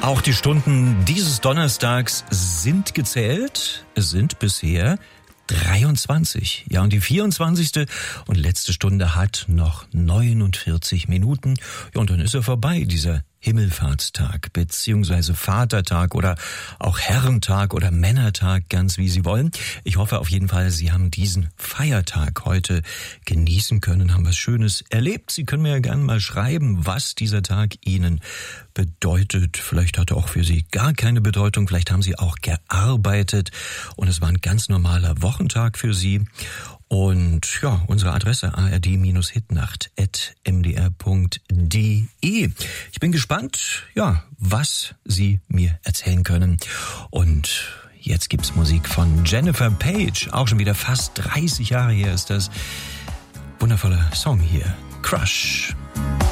Auch die Stunden dieses Donnerstags sind gezählt. Es sind bisher 23. Ja, und die 24. und letzte Stunde hat noch 49 Minuten. Ja, und dann ist er vorbei, dieser Himmelfahrtstag beziehungsweise Vatertag oder auch Herrentag oder Männertag, ganz wie Sie wollen. Ich hoffe auf jeden Fall, Sie haben diesen Feiertag heute genießen können, haben was Schönes erlebt. Sie können mir ja gerne mal schreiben, was dieser Tag Ihnen bedeutet. Vielleicht hat er auch für Sie gar keine Bedeutung, vielleicht haben Sie auch gearbeitet und es war ein ganz normaler Wochentag für Sie. Und ja, unsere Adresse ard-hitnacht@mdr.de. Ich bin gespannt, ja, was Sie mir erzählen können. Und jetzt gibt's Musik von Jennifer Page. Auch schon wieder fast 30 Jahre her ist das. Wundervoller Song hier. Crush.